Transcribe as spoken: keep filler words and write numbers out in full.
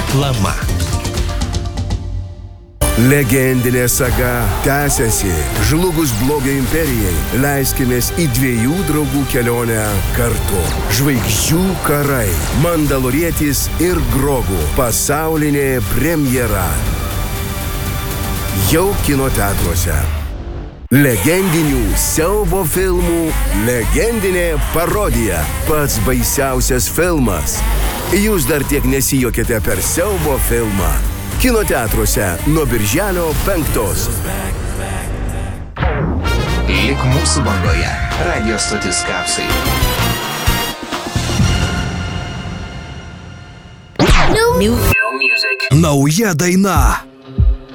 Reklama. Legendinė saga tęsiasi. Žlugus blogio imperijai, leiskimės į dviejų draugų kelionę kartu. Žvaigždžių karai, Mandalorietis ir Grogu. Pasaulinė premjera. Jau kino teatruose. Legendinių siaubo filmų legendinė parodija. Pats baisiausias filmas. Jūs dar tiek nesijokėte per siaubo filmą. Kino teatruose nuo birželio penktos. Lik mūsų bangoje. Radio stotis Kapsai. New, New music. Nauja daina.